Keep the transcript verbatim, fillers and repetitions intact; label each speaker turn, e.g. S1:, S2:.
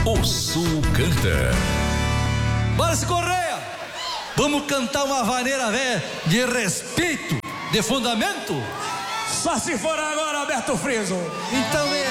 S1: O Sul canta.
S2: Márcio Correia, vamos cantar uma vaneira velha de respeito, de fundamento?
S3: Só se for agora, Alberto Friso.
S2: Então é